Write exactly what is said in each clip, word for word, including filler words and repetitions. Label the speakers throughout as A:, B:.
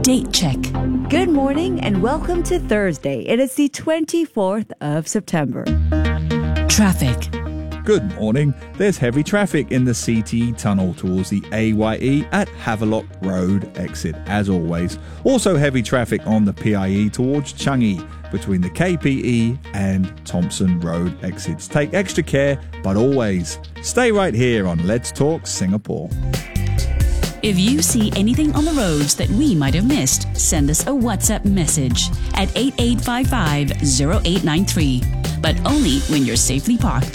A: Date check.
B: Good morning and welcome to Thursday. It is the twenty-fourth of September.
A: Traffic.
C: Good morning. There's heavy traffic in the C T E tunnel towards the A Y E at Havelock Road exit, as always. Also heavy traffic on the P I E towards Changi between the K P E and Thompson Road exits. Take extra care, but always stay right here on Let's Talk Singapore.
A: If you see anything on the roads that we might have missed, send us a WhatsApp message at eight eight five five zero eight nine three. But only when you're safely parked.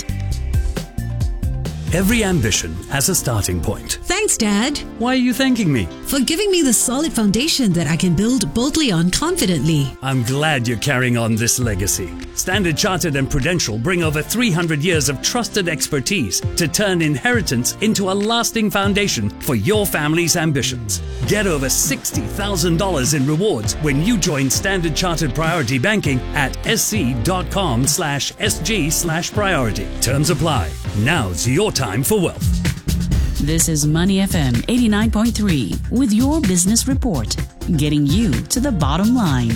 D: Every ambition has a starting point.
E: Thanks, Dad.
D: Why are you thanking me?
E: For giving me the solid foundation that I can build boldly on confidently.
D: I'm glad you're carrying on this legacy. Standard Chartered and Prudential bring over three hundred years of trusted expertise to turn inheritance into a lasting foundation for your family's ambitions. Get over sixty thousand dollars in rewards when you join Standard Chartered Priority Banking at sc.com slash sg slash priority. Terms apply. Now's your time for wealth.
A: This is Money F M eighty-nine point three with your business report, getting you to the bottom line.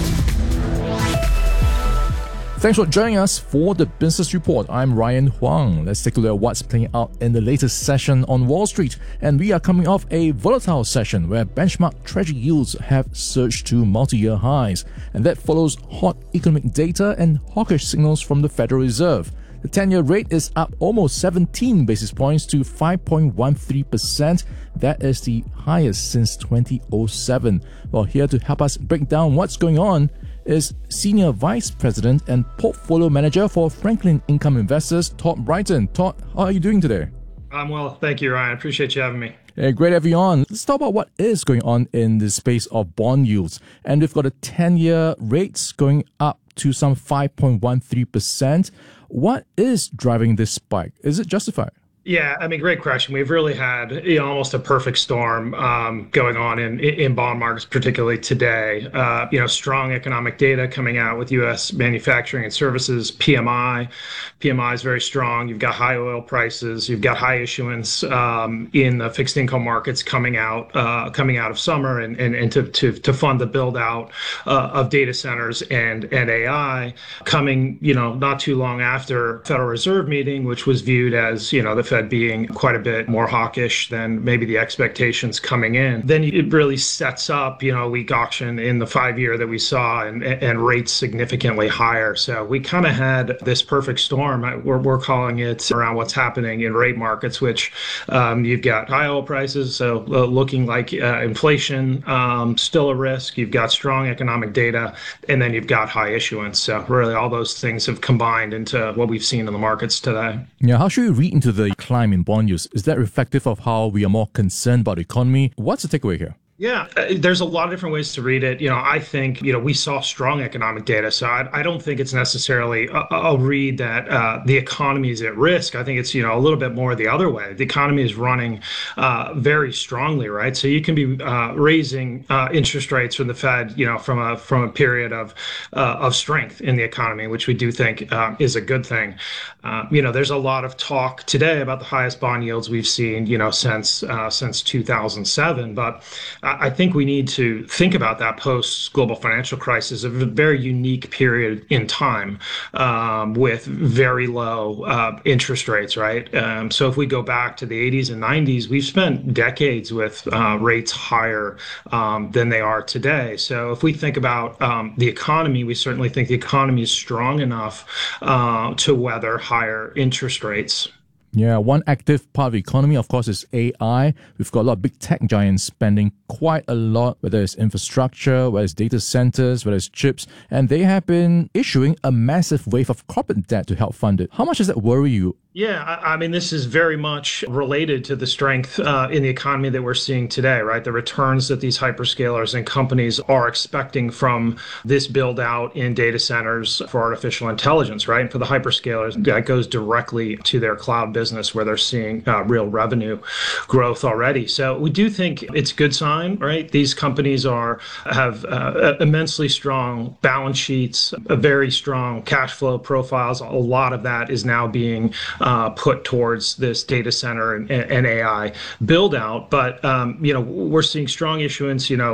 F: Thanks for joining us for the Business Report. I'm Ryan Huang. Let's take a look at what's playing out in the latest session on Wall Street. And we are coming off a volatile session where benchmark treasury yields have surged to multi-year highs. And that follows hot economic data and hawkish signals from the Federal Reserve. The ten-year rate is up almost seventeen basis points to five point one three percent. That is the highest since two thousand seven. Well, here to help us break down what's going on is Senior Vice President and Portfolio Manager for Franklin Income Investors, Todd Brighton. Todd, how are you doing today?
G: I'm well. Thank you, Ryan. Appreciate you having me.
F: Hey, great to have you on. Let's talk about what is going on in the space of bond yields. And we've got a ten-year rates going up to some five point one three percent. What is driving this spike? Is it justified?
G: Yeah, I mean, great question. We've really had you know, almost a perfect storm um, going on in in bond markets, particularly today. Uh, you know, strong economic data coming out with U S manufacturing and services, P M I. P M I is very strong. You've got high oil prices. You've got high issuance um, in the fixed income markets coming out uh, coming out of summer and and, and to, to to fund the build out uh, of data centers and and A I coming you know not too long after Federal Reserve meeting, which was viewed as you know the Fed being quite a bit more hawkish than maybe the expectations coming in. Then it really sets up, you know, a weak auction in the five-year that we saw and, and rates significantly higher. So we kind of had this perfect storm. We're, we're calling it around what's happening in rate markets, which um, you've got high oil prices, so uh, looking like uh, inflation, um, still a risk. You've got strong economic data, and then you've got high issuance. So really all those things have combined into what we've seen in the markets today.
F: Yeah, how should we read into the climb in bond yields? Is that reflective of how we are more concerned about the economy? What's the takeaway here?
G: Yeah, uh, there's a lot of different ways to read it. You know, I think, you know, we saw strong economic data. So I, I don't think it's necessarily a, a read that uh, the economy is at risk. I think it's, you know, a little bit more the other way. The economy is running uh, very strongly, right? So you can be uh, raising uh, interest rates from the Fed, you know, from a from a period of uh, of strength in the economy, which we do think uh, is a good thing. Uh, you know, there's a lot of talk today about the highest bond yields we've seen, you know, since uh, since two thousand seven. But I think we need to think about that post-global financial crisis, a very unique period in time um, with very low uh, interest rates, right? Um, so if we go back to the eighties and nineties, we've spent decades with uh, rates higher um, than they are today. So if we think about um, the economy, we certainly think the economy is strong enough uh, to weather higher interest rates.
F: Yeah, one active part of the economy, of course, is A I. We've got a lot of big tech giants spending quite a lot, whether it's infrastructure, whether it's data centers, whether it's chips, and they have been issuing a massive wave of corporate debt to help fund it. How much does that worry you?
G: Yeah, I, I mean, this is very much related to the strength uh, in the economy that we're seeing today, right? The returns that these hyperscalers and companies are expecting from this build out in data centers for artificial intelligence, right? And for the hyperscalers, that goes directly to their cloud business where they're seeing uh, real revenue growth already. So we do think it's a good sign, right? These companies are have uh, immensely strong balance sheets, a very strong cash flow profiles. A lot of that is now being Uh, put towards this data center and, and A I build out. But, um, you know, we're seeing strong issuance, you know,